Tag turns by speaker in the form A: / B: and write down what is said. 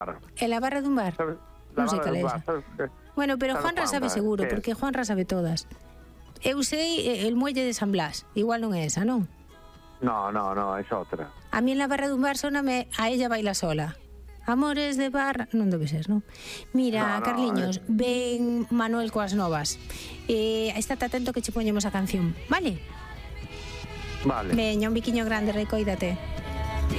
A: En la barra dun bar? Non sei cal é esa. Bueno, pero Juanra sabe seguro, porque Juanra sabe todas. Eu sei el muelle de San Blas. Igual non é esa, non?
B: No, é outra.
A: A mí en la barra dun bar soname A ella baila sola. Amores de bar... Non debe ser, non? Mira, Carliños, ven Manuel coas novas. Estate atento que che poñemos a canción, vale?
B: Vale.
A: Veña, un biquiño grande, recoídate.